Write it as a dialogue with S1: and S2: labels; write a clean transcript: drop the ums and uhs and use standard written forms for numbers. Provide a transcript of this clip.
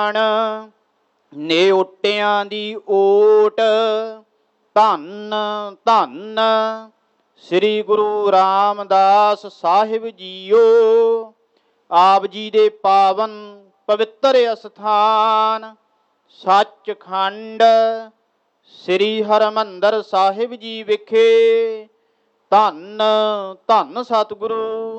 S1: ਨੇਓਟਿਆਂ ਦੀ ਓਟ। ਧੰਨ ਧੰਨ ਸ੍ਰੀ ਗੁਰੂ ਰਾਮਦਾਸ ਸਾਹਿਬ ਜੀਓ। ਆਪ ਜੀ ਦੇ ਪਾਵਨ ਪਵਿੱਤਰ ਅਸਥਾਨ ਸੱਚਖੰਡ ਸ੍ਰੀ ਹਰਿਮੰਦਰ ਸਾਹਿਬ ਜੀ ਵਿਖੇ ਧੰਨ ਧੰਨ ਸਤਿਗੁਰੂ